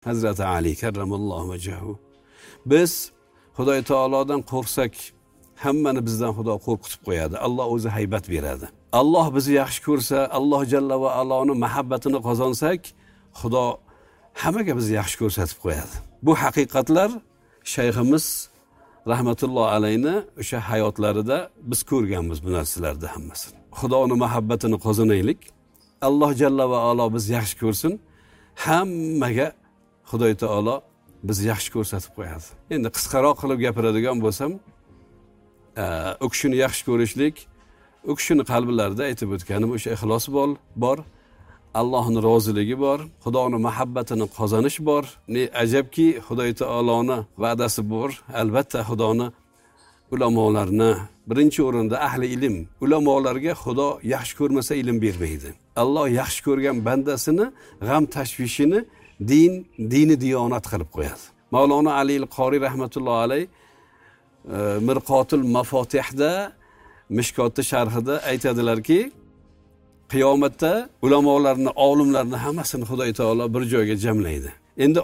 Hazrati Ali karramallohu vajhahu. Biz Xudo taolodan qo'rqsak, hammani bizdan Xudo qo'rqitib qo'yadi. Alloh o'zi haybat beradi. Alloh bizni yaxshi ko'rsa, Alloh jalla va aloning muhabbatini qozonsak, Xudo hammaga bizni yaxshi ko'rsatib qo'yadi. Bu haqiqatlar shayximiz rahmatulloh alayni o'sha hayotlarida biz ko'rganmiz bu narsalarni hammasini. Xudoning muhabbatini qozonaylik. Alloh jalla va alo bizni yaxshi ko'rsin. Hammaga Xudo taolo bizni yaxshi ko'rsatib qo'yadi. Endi qisqaroq qilib gapiradigan bo'lsam, u kishini yaxshi ko'rishlik, u kishini qalblarida aytib o'tganim o'sha ixlos bor, Allohning roziligi bor, Xudoning muhabbatini qozonish bor. Ne ajabki, Xudo taoloning va'dasi bor. Albatta Xudoni ulamolarni birinchi o'rinda ahli ilm, ulamolarga Xudo yaxshi ko'rmasa ilm bermaydi. Alloh yaxshi ko'rgan bandasini g'am tashvishini dini diyonat qilib qo'yadi. Mavlona Ali al-Qori rahmatulloh alayh Mirqotul Mafatihda Mishkotning sharhida aytadilarki, qiyomatda ulamolarni, olimlarni hammasini Xudo taolo bir joyga jamlaydi. Endi